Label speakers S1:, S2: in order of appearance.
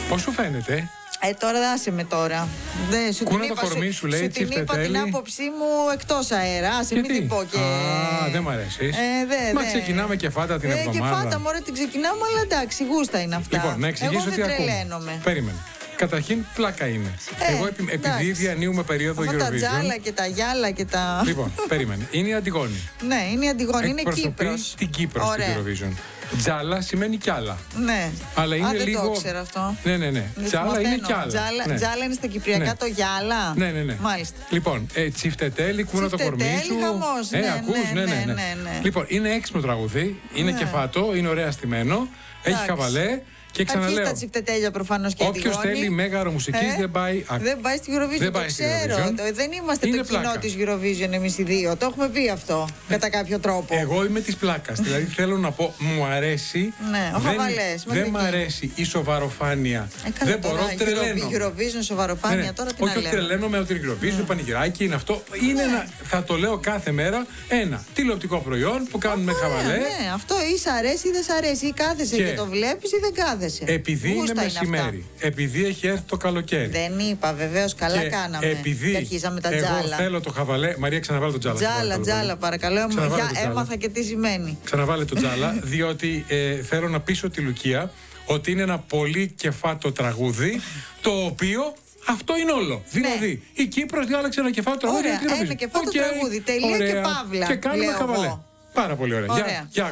S1: Πώς σου φαίνεται?
S2: Τώρα άσε με τώρα.
S1: Κούνα το κορμί σου, λέει,
S2: σου την είπα την άποψή μου εκτός αέρα. Άσε, μην την πω και.
S1: Δεν μ' αρέσει. Μα ξεκινάμε και φάτα την εβδομάδα.
S2: Και φάτα, μωρέ, την ξεκινάμε, αλλά εντάξει, γούστα είναι αυτά.
S1: Λοιπόν, να εξηγήσω τι
S2: ακούμε.
S1: Περίμενε. Καταρχήν, πλάκα είναι. Εγώ επειδή διανύουμε περίοδο Eurovision.
S2: Τα τζάλα και τα γυάλα και τα.
S1: Λοιπόν, περίμενε. Είναι η Αντιγόνη.
S2: Ναι, είναι η Αντιγόνη. Είναι Κύπρος.
S1: Την Κύπρο στο Eurovision. Τζάλα σημαίνει κι άλλα.
S2: Ναι.
S1: Αλλά είναι
S2: δεν
S1: λίγο.
S2: Το ξέρω αυτό.
S1: Ναι. Τζάλα είναι κι άλλα.
S2: Τζάλα είναι στα κυπριακά το γυάλα.
S1: Ναι.
S2: Μάλιστα.
S1: Λοιπόν, τσιφτετέλη, κούνα το κορμί σου.
S2: Χαμός.
S1: Ναι. Λοιπόν, είναι έξυπνο τραγούδι. Είναι κεφάτο, είναι ωραία στημένο. Έχει χαβαλέ. Και ξαναλέω,
S2: τα τσιφτετέλια προφανώς και
S1: όποιος θέλει μέγαρο μουσικής δεν πάει.
S2: Δεν πάει στη Eurovision, το ξέρω. Δεν είμαστε το κοινό της Eurovision εμείς οι δύο. Το έχουμε πει αυτό κατά κάποιο τρόπο.
S1: Εγώ είμαι της πλάκας. Δηλαδή θέλω να πω, μου αρέσει.
S2: Ναι, ο χαβαλές.
S1: Δεν μου αρέσει η σοβαροφάνεια. Δεν μπορώ, τρελαίνω.
S2: Eurovision, σοβαροφάνεια, τώρα τι να λέμε.
S1: Όχι, τρελαίνω με ότι Eurovision, πανηγυράκι είναι αυτό. Είναι θα το λέω κάθε μέρα, ένα τηλεοπτικό προϊόν που κάνουμε χαβαλέ.
S2: Ναι, αυτό ή σ' αρέσει ή δεν σ' αρέσει. Ή κάθεσαι και το βλέπεις ή δεν κάθεσαι.
S1: Επειδή είναι μεσημέρι, επειδή έχει έρθει το καλοκαίρι.
S2: Δεν είπα, βεβαίως, καλά κάναμε.
S1: Επειδή
S2: αρχίσαμε τα τζάλα.
S1: Εγώ θέλω το χαβαλέ. Μαρία, ξαναβάλε το τζάλα.
S2: Τζάλα, παρακαλώ. Έμαθα και τι σημαίνει.
S1: Ξαναβάλε το τζάλα, διότι θέλω να πείσω τη Λουκία ότι είναι ένα πολύ κεφάτο τραγούδι, το οποίο. Αυτό είναι όλο. Δηλαδή, η Κύπρος διάλεξε ένα κεφάτο τραγούδι.
S2: Ωραία, ένα κεφάτο τραγούδι. Τελεία και παύλα.
S1: Και κάνουμε χαβαλέ. Πάρα πολύ ωραία.